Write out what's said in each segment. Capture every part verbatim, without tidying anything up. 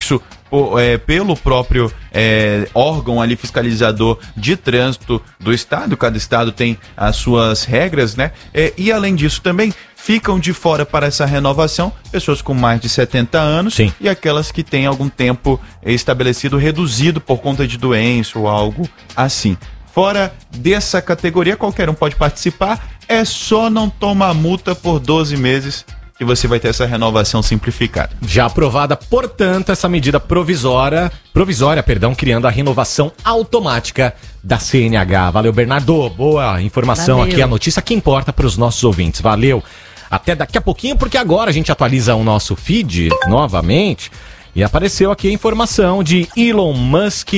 isso é, pelo próprio é, órgão ali fiscalizador de trânsito do estado. Cada estado tem as suas regras, né? É, e além disso também ficam de fora para essa renovação pessoas com mais de setenta anos. Sim. E aquelas que têm algum tempo estabelecido reduzido por conta de doença ou algo assim. Fora dessa categoria, qualquer um pode participar, é só não tomar multa por doze meses que você vai ter essa renovação simplificada. Já aprovada, portanto, essa medida provisória, provisória, perdão, criando a renovação automática da C N H. Valeu, Bernardo. Boa informação. Valeu. Aqui, a notícia que importa para os nossos ouvintes. Valeu. Até daqui a pouquinho, porque agora a gente atualiza o nosso feed novamente e apareceu aqui a informação de Elon Musk,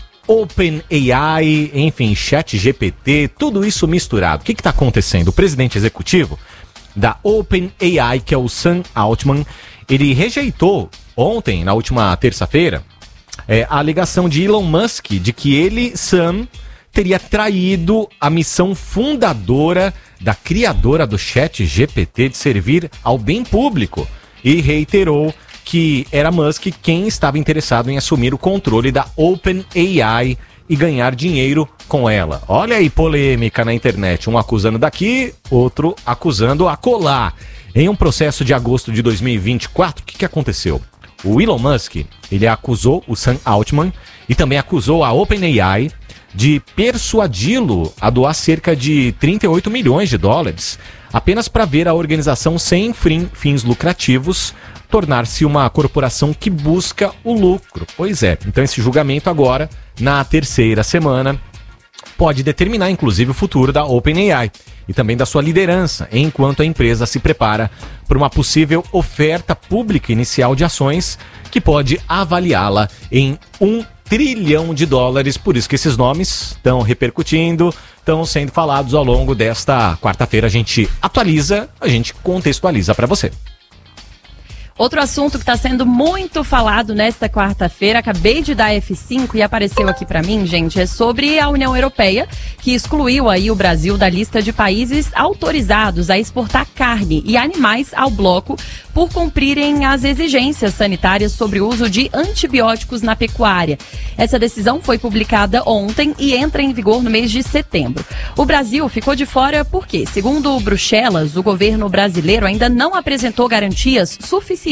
OpenAI, enfim, ChatGPT, tudo isso misturado. O que está acontecendo? O presidente executivo da OpenAI, que é o Sam Altman, ele rejeitou ontem, na última terça-feira, é, a alegação de Elon Musk de que ele, Sam, teria traído a missão fundadora da criadora do ChatGPT de servir ao bem público e reiterou que era Musk quem estava interessado em assumir o controle da OpenAI e ganhar dinheiro com ela. Olha aí, polêmica na internet. Um acusando daqui, outro acusando acolá. Em um processo de agosto de dois mil e vinte e quatro, o que, que aconteceu? O Elon Musk, ele acusou o Sam Altman e também acusou a OpenAI de persuadi-lo a doar cerca de trinta e oito milhões de dólares apenas para ver a organização sem fins lucrativos tornar-se uma corporação que busca o lucro. Pois é, então esse julgamento agora, na terceira semana, pode determinar inclusive o futuro da OpenAI e também da sua liderança, enquanto a empresa se prepara para uma possível oferta pública inicial de ações que pode avaliá-la em um trilhão de dólares. Por isso que esses nomes estão repercutindo, estão sendo falados ao longo desta quarta-feira. A gente atualiza, a gente contextualiza para você. Outro assunto que está sendo muito falado nesta quarta-feira, acabei de dar F cinco e apareceu aqui para mim, gente, é sobre a União Europeia, que excluiu aí o Brasil da lista de países autorizados a exportar carne e animais ao bloco por cumprirem as exigências sanitárias sobre o uso de antibióticos na pecuária. Essa decisão foi publicada ontem e entra em vigor no mês de setembro. O Brasil ficou de fora porque, segundo Bruxelas, o governo brasileiro ainda não apresentou garantias suficientes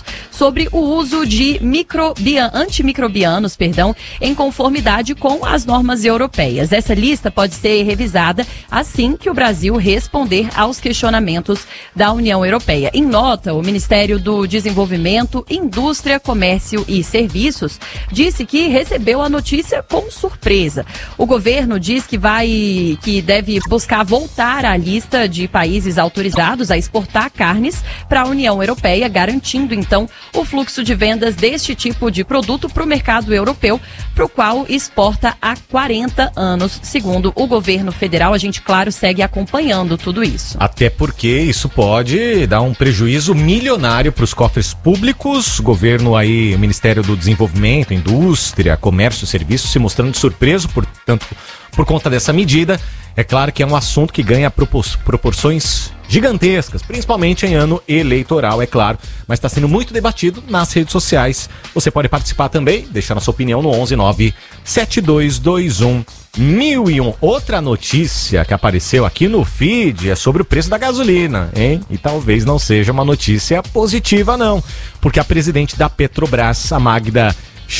sobre o uso de microbia, antimicrobianos, perdão, em conformidade com as normas europeias. Essa lista pode ser revisada assim que o Brasil responder aos questionamentos da União Europeia. Em nota, o Ministério do Desenvolvimento, Indústria, Comércio e Serviços disse que recebeu a notícia com surpresa. O governo diz que vai, que deve buscar voltar à lista de países autorizados a exportar carnes para a União Europeia, garantindo garantindo, então, o fluxo de vendas deste tipo de produto para o mercado europeu, para o qual exporta há quarenta anos, segundo o governo federal. A gente, claro, segue acompanhando tudo isso. Até porque isso pode dar um prejuízo milionário para os cofres públicos. O governo aí, o Ministério do Desenvolvimento, Indústria, Comércio e Serviços se mostrando surpreso, portanto, por conta dessa medida. É claro que é um assunto que ganha propor- proporções gigantescas, principalmente em ano eleitoral, é claro, mas está sendo muito debatido nas redes sociais. Você pode participar também, deixando a sua opinião no onze nove sete dois dois um mil e um. Outra notícia que apareceu aqui no feed é sobre o preço da gasolina, hein? E talvez não seja uma notícia positiva, não, porque a presidente da Petrobras, a Magda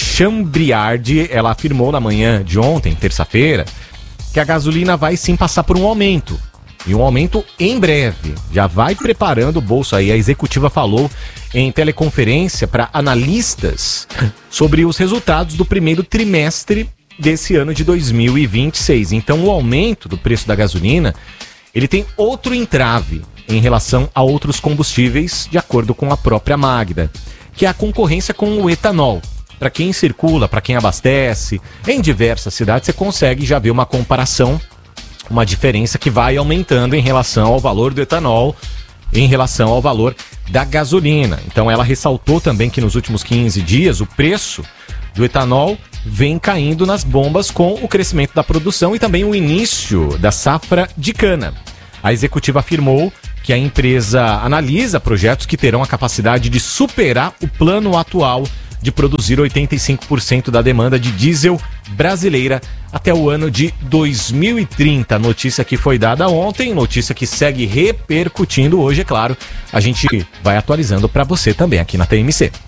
Chambriardi, ela afirmou na manhã de ontem, terça-feira, que a gasolina vai sim passar por um aumento. E um aumento em breve. Já vai preparando o bolso aí. A executiva falou em teleconferência para analistas sobre os resultados do primeiro trimestre desse ano de dois mil e vinte e seis. Então o aumento do preço da gasolina, ele tem outro entrave em relação a outros combustíveis, de acordo com a própria Magda, que é a concorrência com o etanol. Para quem circula, para quem abastece, em diversas cidades, você consegue já ver uma comparação, uma diferença que vai aumentando em relação ao valor do etanol, em relação ao valor da gasolina. Então ela ressaltou também que nos últimos quinze dias o preço do etanol vem caindo nas bombas com o crescimento da produção e também o início da safra de cana. A executiva afirmou que a empresa analisa projetos que terão a capacidade de superar o plano atual de produzir oitenta e cinco por cento da demanda de diesel brasileira até o ano de dois mil e trinta. Notícia que foi dada ontem, notícia que segue repercutindo hoje, é claro. A gente vai atualizando para você também aqui na T M C.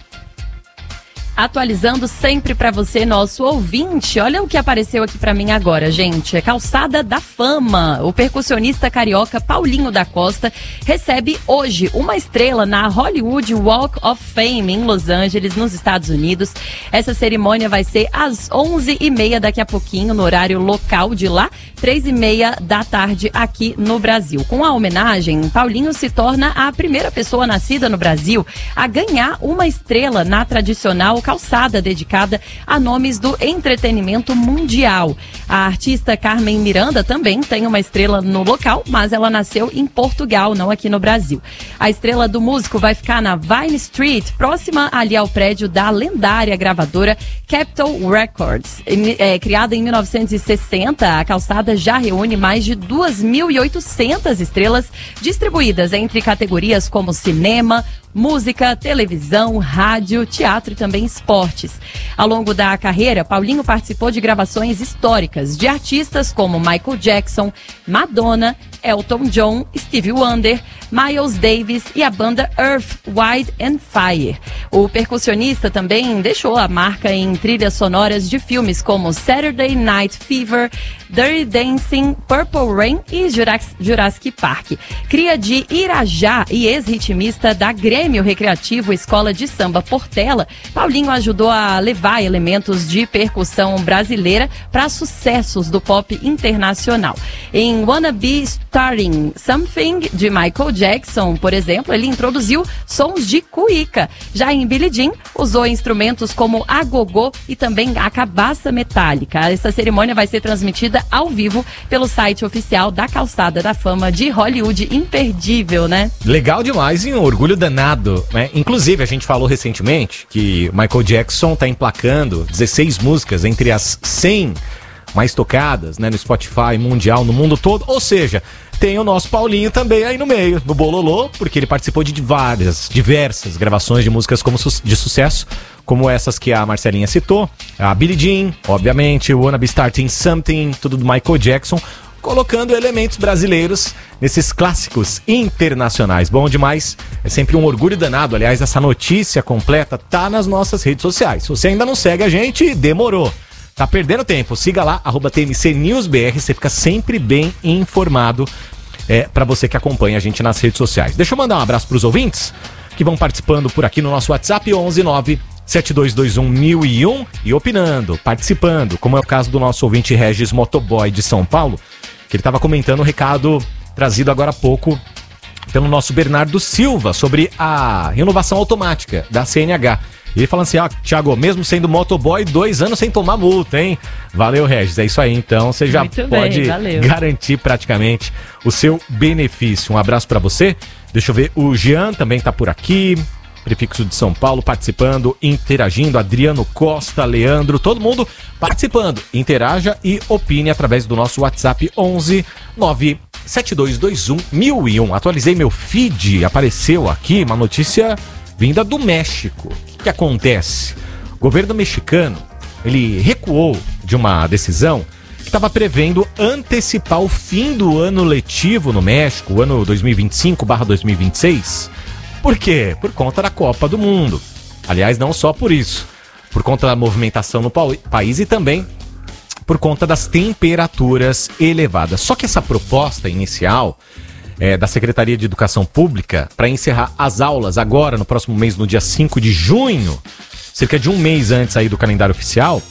Atualizando sempre para você, nosso ouvinte. Olha o que apareceu aqui para mim agora, gente. É Calçada da Fama. O percussionista carioca Paulinho da Costa recebe hoje uma estrela na Hollywood Walk of Fame em Los Angeles, nos Estados Unidos. Essa cerimônia vai ser às onze e meia daqui a pouquinho, no horário local de lá, três e meia da tarde aqui no Brasil. Com a homenagem, Paulinho se torna a primeira pessoa nascida no Brasil a ganhar uma estrela na tradicional calçada dedicada a nomes do entretenimento mundial. A artista Carmen Miranda também tem uma estrela no local, mas ela nasceu em Portugal, não aqui no Brasil. A estrela do músico vai ficar na Vine Street, próxima ali ao prédio da lendária gravadora Capitol Records. É, criada em mil novecentos e sessenta, a calçada já reúne mais de duas mil e oitocentas estrelas distribuídas entre categorias como cinema, música, televisão, rádio, teatro e também esportes. Ao longo da carreira, Paulinho participou de gravações históricas de artistas como Michael Jackson, Madonna, Elton John, Stevie Wonder, Miles Davis e a banda Earth, Wind and Fire. O percussionista também deixou a marca em trilhas sonoras de filmes como Saturday Night Fever, Dirty Dancing, Purple Rain e Jurassic Park. Cria de Irajá e ex-ritmista da Grêmio Recreativo Escola de Samba Portela, Paulinho ajudou a levar elementos de percussão brasileira para sucessos do pop internacional. Em Wanna Be Starting Something, de Michael Jackson, por exemplo, ele introduziu sons de cuíca. Já em Billie Jean, usou instrumentos como agogô e também a cabaça metálica. Essa cerimônia vai ser transmitida ao vivo pelo site oficial da Calçada da Fama de Hollywood. Imperdível, né? Legal demais e um orgulho danado, né? Inclusive, a gente falou recentemente que Michael Jackson tá emplacando dezesseis músicas entre as cem mais tocadas, né, no Spotify mundial, no mundo todo. Ou seja, tem o nosso Paulinho também aí no meio, no bololô, porque ele participou de várias, diversas gravações de músicas como su- de sucesso, como essas que a Marcelinha citou, a Billie Jean, obviamente, o Wanna Be Starting Something, tudo do Michael Jackson, colocando elementos brasileiros nesses clássicos internacionais. Bom demais, é sempre um orgulho danado. Aliás, essa notícia completa tá nas nossas redes sociais. Se você ainda não segue a gente, demorou. Tá perdendo tempo, siga lá, arroba T M C News B R, você fica sempre bem informado, é, para você que acompanha a gente nas redes sociais. Deixa eu mandar um abraço pros ouvintes que vão participando por aqui no nosso WhatsApp, onze nove sete dois dois um mil e um, e opinando, participando, como é o caso do nosso ouvinte Regis Motoboy de São Paulo, que ele estava comentando o recado trazido agora há pouco pelo nosso Bernardo Silva sobre a renovação automática da C N H. E ele falando assim, ó, ah, Thiago, mesmo sendo motoboy, dois anos sem tomar multa, hein? Valeu, Regis, é isso aí, então você já Muito pode bem, garantir praticamente o seu benefício. Um abraço pra você. Deixa eu ver, o Jean também tá por aqui, prefixo de São Paulo, participando, interagindo, Adriano Costa, Leandro, todo mundo participando. Interaja e opine através do nosso WhatsApp onze nove sete dois dois um mil e um. Atualizei meu feed, apareceu aqui uma notícia vinda do México. O que acontece? O governo mexicano, ele recuou de uma decisão que estava prevendo antecipar o fim do ano letivo no México, o ano dois mil e vinte e cinco barra dois mil e vinte e seis. Por quê? Por conta da Copa do Mundo. Aliás, não só por isso. Por conta da movimentação no país e também por conta das temperaturas elevadas. Só que essa proposta inicial é, da Secretaria de Educação Pública para encerrar as aulas agora, no próximo mês, no dia cinco de junho, cerca de um mês antes aí do calendário oficial,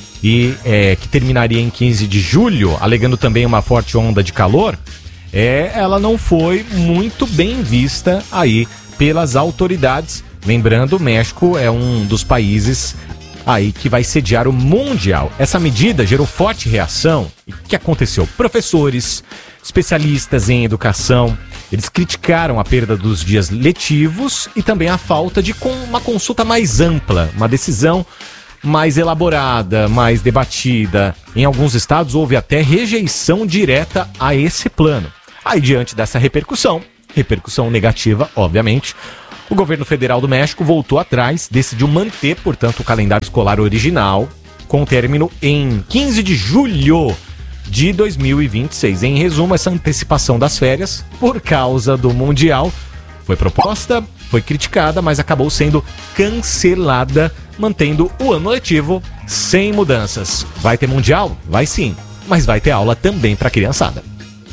e é, que terminaria em quinze de julho, alegando também uma forte onda de calor, é, ela não foi muito bem vista aí pelas autoridades. Lembrando, o México é um dos países aí que vai sediar o Mundial. Essa medida gerou forte reação. E o que aconteceu? Professores, especialistas em educação, eles criticaram a perda dos dias letivos e também a falta de uma consulta mais ampla, uma decisão mais elaborada, mais debatida. Em alguns estados houve até rejeição direta a esse plano. Aí, diante dessa repercussão, repercussão negativa, obviamente, O governo federal do México voltou atrás, decidiu manter, portanto, o calendário escolar original, com término em quinze de julho de dois mil e vinte e seis. Em resumo, essa antecipação das férias, por causa do Mundial, foi proposta, foi criticada, mas acabou sendo cancelada, mantendo o ano letivo sem mudanças. Vai ter Mundial? Vai sim, mas vai ter aula também para a criançada.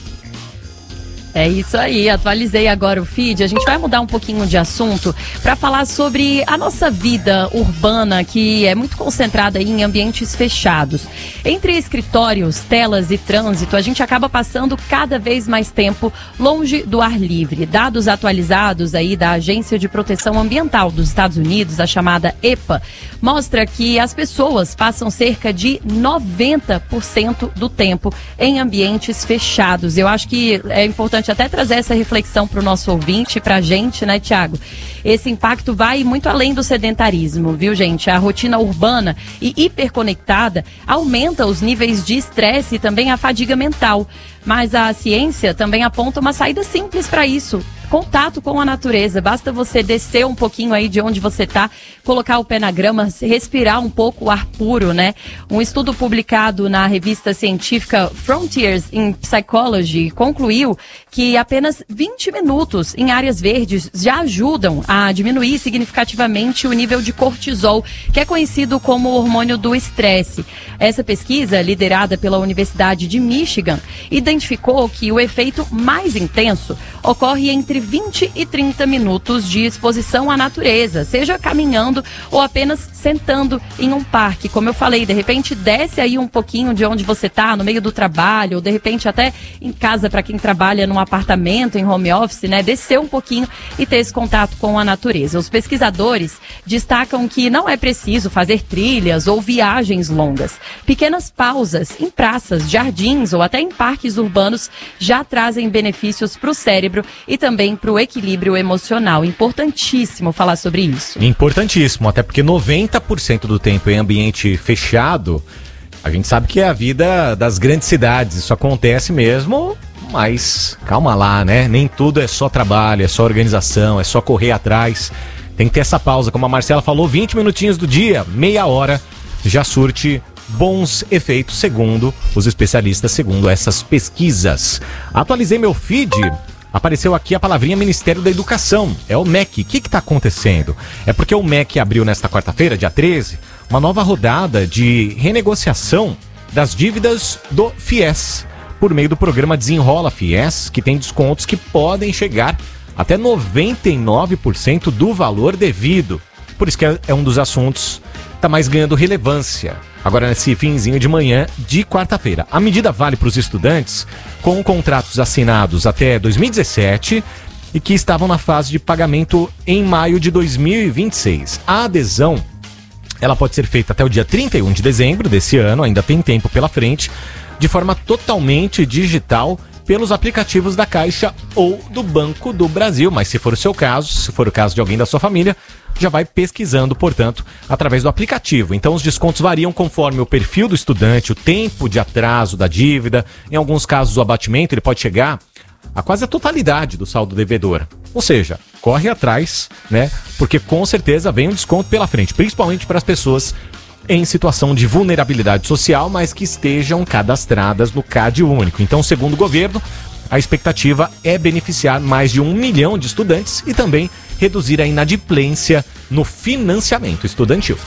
É isso aí, atualizei agora o feed. A gente vai mudar um pouquinho de assunto para falar sobre a nossa vida urbana, que é muito concentrada em ambientes fechados. Entre escritórios, telas e trânsito, a gente acaba passando cada vez mais tempo longe do ar livre. Dados atualizados aí da Agência de Proteção Ambiental dos Estados Unidos, a chamada EPA, mostra que as pessoas passam cerca de noventa por cento do tempo em ambientes fechados. Eu acho que é importante até trazer essa reflexão para o nosso ouvinte, para a gente, né, Tiago? Esse impacto vai muito além do sedentarismo, viu, gente? A rotina urbana e hiperconectada aumenta os níveis de estresse e também a fadiga mental. Mas a ciência também aponta uma saída simples para isso. Contato com a natureza, basta você descer um pouquinho aí de onde você está, colocar o pé na grama, respirar um pouco o ar puro, né? Um estudo publicado na revista científica Frontiers in Psychology concluiu que apenas vinte minutos em áreas verdes já ajudam a diminuir significativamente o nível de cortisol, que é conhecido como hormônio do estresse. Essa pesquisa, liderada pela Universidade de Michigan, identificou que o efeito mais intenso ocorre entre vinte e trinta minutos de exposição à natureza, seja caminhando ou apenas sentando em um parque. Como eu falei, de repente desce aí um pouquinho de onde você está, no meio do trabalho, ou de repente até em casa para quem trabalha num apartamento, em home office, né? Descer um pouquinho e ter esse contato com a natureza. Os pesquisadores destacam que não é preciso fazer trilhas ou viagens longas. Pequenas pausas em praças, jardins ou até em parques urbanos já trazem benefícios para o cérebro e também para o equilíbrio emocional. Importantíssimo falar sobre isso. Importantíssimo, até porque noventa por cento do tempo em ambiente fechado, a gente sabe que é a vida das grandes cidades. Isso acontece mesmo, mas calma lá, né? Nem tudo é só trabalho, é só organização, é só correr atrás. Tem que ter essa pausa, como a Marcela falou, vinte minutinhos do dia, meia hora, já surte bons efeitos, segundo os especialistas, segundo essas pesquisas. Atualizei meu feed. Apareceu aqui a palavrinha Ministério da Educação, é o M E C. O que está acontecendo? É porque o M E C abriu nesta quarta-feira, dia treze, uma nova rodada de renegociação das dívidas do FIES, por meio do programa Desenrola FIES, que tem descontos que podem chegar até noventa e nove por cento do valor devido. Por isso que é um dos assuntos que está mais ganhando relevância agora nesse finzinho de manhã de quarta-feira. A medida vale para os estudantes com contratos assinados até dois mil e dezessete e que estavam na fase de pagamento em maio de dois mil e vinte e seis. A adesão, ela pode ser feita até o dia trinta e um de dezembro desse ano, ainda tem tempo pela frente, de forma totalmente digital pelos aplicativos da Caixa ou do Banco do Brasil. Mas se for o seu caso, se for o caso de alguém da sua família, já vai pesquisando, portanto, através do aplicativo. Então os descontos variam conforme o perfil do estudante, o tempo de atraso da dívida. Em alguns casos o abatimento ele pode chegar a quase a totalidade do saldo devedor. Ou seja, corre atrás, né? Porque com certeza vem um desconto pela frente, principalmente para as pessoas em situação de vulnerabilidade social, mas que estejam cadastradas no CAD único. Então, segundo o governo, a expectativa é beneficiar mais de um milhão de estudantes e também reduzir a inadimplência no financiamento estudantil.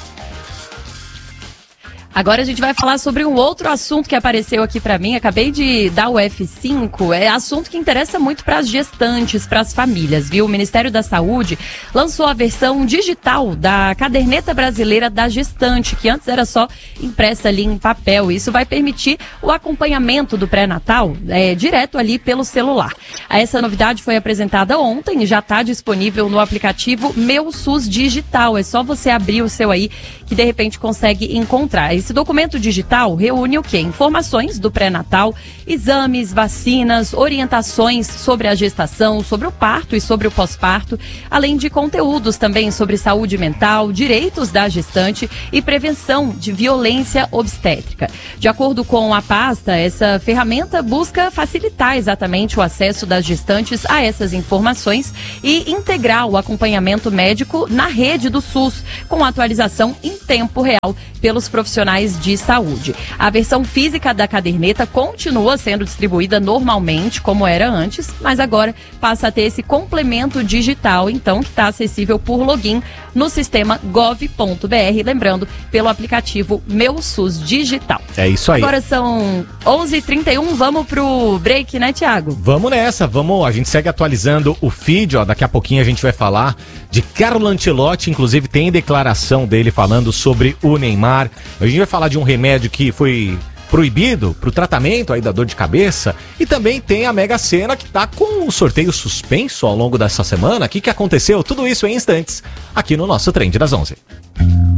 Agora a gente vai falar sobre um outro assunto que apareceu aqui para mim. Acabei de dar o F cinco. É assunto que interessa muito para as gestantes, para as famílias, viu? O Ministério da Saúde lançou a versão digital da Caderneta Brasileira da Gestante, que antes era só impressa ali em papel. Isso vai permitir o acompanhamento do pré-natal é, direto ali pelo celular. Essa novidade foi apresentada ontem e já está disponível no aplicativo Meu SUS Digital. É só você abrir o seu aí que de repente consegue encontrar. Esse documento digital reúne o quê? Informações do pré-natal, exames, vacinas, orientações sobre a gestação, sobre o parto e sobre o pós-parto, além de conteúdos também sobre saúde mental, direitos da gestante e prevenção de violência obstétrica. De acordo com a pasta, essa ferramenta busca facilitar exatamente o acesso das gestantes a essas informações e integrar o acompanhamento médico na rede do SUS, com atualização em tempo real pelos profissionais de saúde. A versão física da caderneta continua sendo distribuída normalmente, como era antes, mas agora passa a ter esse complemento digital, então, que está acessível por login no sistema gov ponto br, lembrando, pelo aplicativo Meu SUS Digital. É isso aí. Agora são onze e trinta e um, vamos pro break, né, Thiago? Vamos nessa, vamos, a gente segue atualizando o feed, ó, daqui a pouquinho a gente vai falar de Carlo Ancelotti, inclusive tem declaração dele falando sobre o Neymar. A gente vai falar de um remédio que foi proibido para o tratamento aí da dor de cabeça, e também tem a Mega Sena que tá com o sorteio suspenso ao longo dessa semana. O que que aconteceu? Tudo isso em instantes aqui no nosso Trend das onze.